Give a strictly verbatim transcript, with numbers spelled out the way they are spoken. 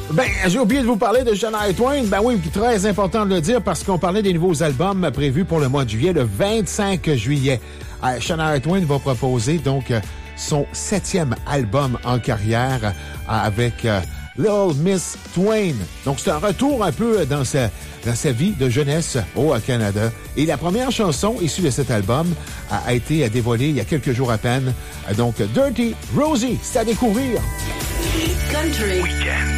Ben, j'ai oublié de vous parler de Shania Twain. Ben oui, très important de le dire parce qu'on parlait des nouveaux albums prévus pour le mois de juillet, le vingt-cinq juillet. Euh, Shania Twain va proposer donc euh, son septième album en carrière euh, avec euh, Little Miss Twain. Donc, c'est un retour un peu dans sa, dans sa vie de jeunesse au Canada. Et la première chanson issue de cet album a, a été dévoilée il y a quelques jours à peine. Donc, Dirty Rosie, c'est à découvrir. Country. Weekend.